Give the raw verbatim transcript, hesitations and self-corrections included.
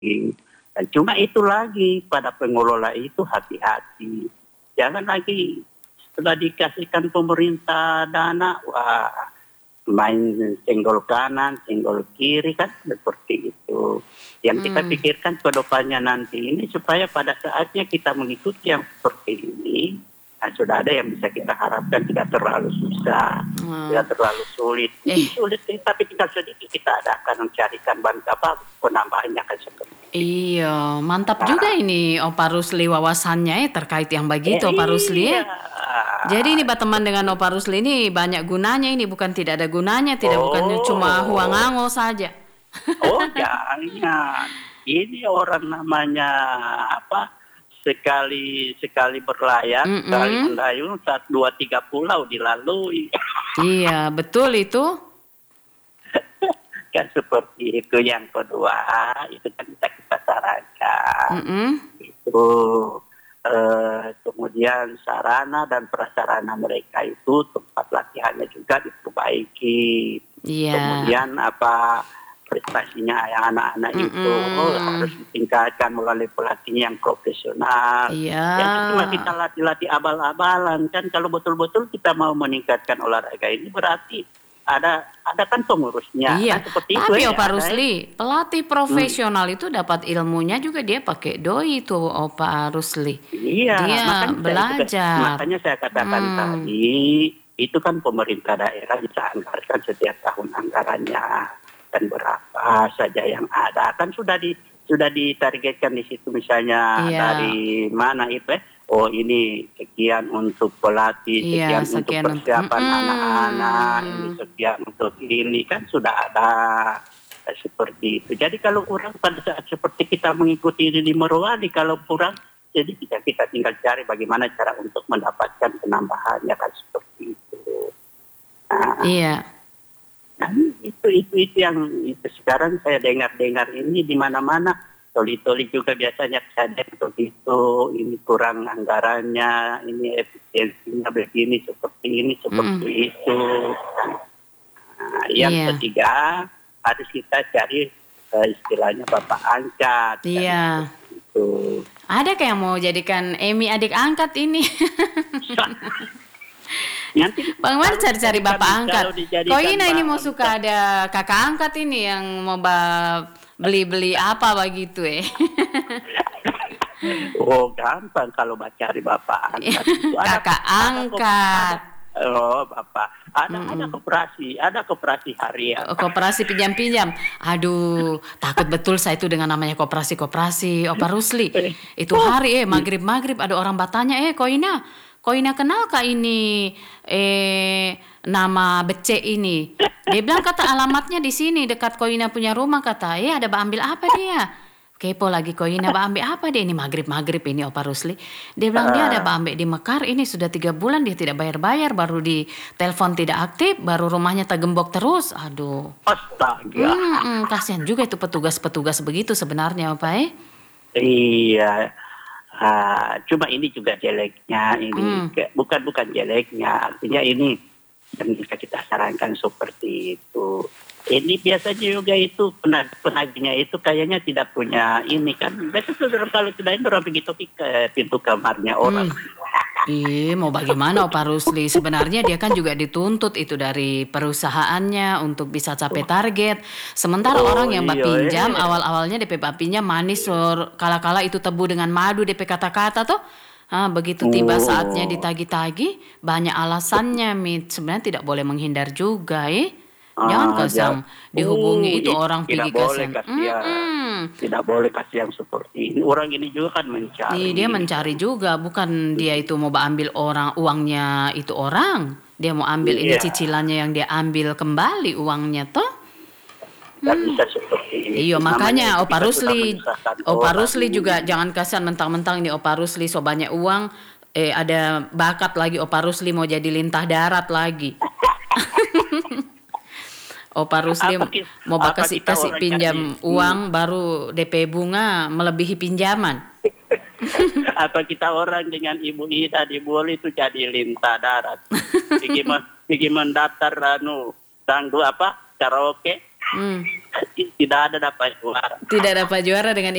Dan cuma itu lagi pada pengelola itu hati-hati. Jangan lagi setelah dikasihkan pemerintah dana, wah main senggol kanan, senggol kiri kan seperti itu. Yang kita Hmm. pikirkan ke depannya nanti ini supaya pada saatnya kita mengikuti yang seperti ini, nah, sudah ada yang bisa kita harapkan tidak terlalu susah, Hmm. tidak terlalu sulit. Eh. Sulit tapi tinggal sedikit kita ada akan mencarikan bahan apa penambahannya kan seperti itu. Iya, mantap Nah, juga ini Opa Rusli wawasannya ya terkait yang begitu eh, Opa Rusli ya. iya. Jadi ini berteman dengan Opa Rusli ini banyak gunanya ini, bukan tidak ada gunanya, tidak bukan cuma Oh, huangango saja. oh jangan. Ini orang namanya apa? Sekali sekali berlayar, sekali Mm-mm. mendayung, satu dua tiga pulau dilalui. Iya, betul itu. Kan seperti itu. Yang kedua, itu kan bisa kita sarankan. Mm-mm. Itu eh, kemudian sarana dan prasarana mereka itu tempat latihannya juga diperbaiki. Iya. Kemudian apa prestasinya yang anak-anak itu oh, Mm-mm. harus ditingkatkan melalui pelatih yang profesional. Iya. Yang cuma kita latih-latih abal-abalan kan, kalau betul-betul kita mau meningkatkan olahraga ini berarti ada ada kan pengurusnya. Iya, Kan seperti itu tapi ya, Opa ada ya. Rusli, pelatih Hmm. profesional itu dapat ilmunya juga dia pakai doi itu Opa Rusli. Iya, Dia makanya saya, itu, belajar. makanya saya katakan Hmm. tadi itu kan pemerintah daerah bisa anggarkan setiap tahun anggarannya dan berapa saja yang ada kan sudah di sudah ditargetkan di situ misalnya Iya. dari mana itu eh? Oh ini sekian untuk pelatih, Iya, sekian untuk sekian untuk persiapan Mm-mm. anak-anak, ini sekian untuk ini kan sudah ada eh, seperti itu. Jadi kalau kurang pada saat seperti kita mengikuti ini di Morowali, kalau kurang jadi kita kita tinggal cari bagaimana cara untuk mendapatkan penambahannya kan seperti itu. Nah, Iya. nah, itu itu itu yang itu sekarang saya dengar-dengar ini di mana-mana. Toli-toli juga biasanya sadar untuk itu, ini kurang anggarannya, ini efisiensinya begini, seperti ini, seperti itu. Nah, yang Iya. ketiga, harus kita cari eh, istilahnya Bapak Angkat. kan, Iya. seperti itu. Ada kayak mau jadikan Emi adik angkat ini. Nanti Bang Mar kalau cari-cari dijadikan- bapak angkat. kalau dijadikan Koina ini mau Bapak suka ada kakak angkat ini yang mau ba- beli-beli apa begitu eh. Oh gampang kalau baca cari bapak angkat itu ada Kakak ada kok- angkat. ada- oh bapak ada ada koperasi ada koperasi harian. Oh, koperasi pinjam-pinjam. Aduh, takut betul saya itu dengan namanya koperasi-koperasi. Opa Rusli. Itu hari eh maghrib-maghrib ada orang bertanya, eh Koina, Koina kenal kah ini eh nama becek ini? Dia bilang kata alamatnya di sini dekat Koina punya rumah kata. Eh ada ambil apa dia? Kepo lagi Koina ambil apa dia ini maghrib-maghrib ini Opa Rusli. Dia bilang dia ada ambil di Mekar ini sudah tiga bulan dia tidak bayar-bayar baru di telepon tidak aktif baru rumahnya tergembok terus. Aduh. Astaga. Hmm, kasihan juga itu petugas-petugas begitu sebenarnya Opa eh. Iya. Ah, cuma ini juga jeleknya ini Hmm. Ke- bukan bukan jeleknya artinya ini yang bisa kita sarankan seperti itu. Ini biasanya juga itu penag- penagihnya itu kayaknya tidak punya ini kan. Biasanya kalau tidak ini orang begitu ke pintu kamarnya orang. Ih, mau bagaimana Opa Rusli? Sebenarnya dia kan juga dituntut itu dari perusahaannya untuk bisa capai target. Sementara Oh, orang yang iya, pinjam iya. awal-awalnya D P pinjam manis sur kala-kala itu tebu dengan madu D P kata-kata tuh. Ah, begitu tiba Oh. saatnya ditagi-tagi, banyak alasannya, Mit. Sebenarnya tidak boleh menghindar juga, eh. Jangan Ah, kasang ja- dihubungi Oh, itu i- orang tidak pergi boleh kasang. kasih ya. Mm-mm. Tidak boleh kasih yang seperti ini. Orang ini juga kan mencari. Nih, dia mencari juga, bukan dia itu mau ambil orang uangnya itu orang. Dia mau ambil ini Iya. cicilannya yang dia ambil kembali uangnya toh. Tidak bisa seperti ini. Iya, makanya Namanya Opa kita sudah Rusli, menyusahkan Opa orang. Rusli juga jangan kasihan mentang-mentang ini Opa Rusli so banyak uang, eh ada bakat lagi Opa Rusli mau jadi lintah darat lagi. Opa Rusli Apa ki- mau apa kasih kita kasih orang pinjam cari- uang baru D P bunga melebihi pinjaman. Apa kita orang dengan Ibu Ida di Boli itu jadi lintah darat. Pergi men- pergi mendaftar anu tangguh apa karaoke. Hmm. Tidak ada dapat juara. Tidak dapat juara dengan